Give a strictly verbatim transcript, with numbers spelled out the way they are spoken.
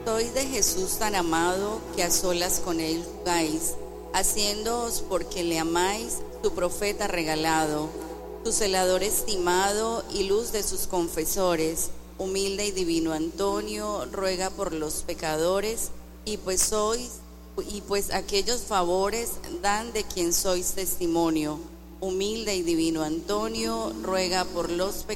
Soy de Jesús tan amado que a solas con él jugáis, haciéndoos porque le amáis, su profeta regalado, su celador estimado y luz de sus confesores, humilde y divino Antonio, ruega por los pecadores, y pues sois, y pues aquellos favores dan de quien sois testimonio. Humilde y divino Antonio, ruega por los pecadores.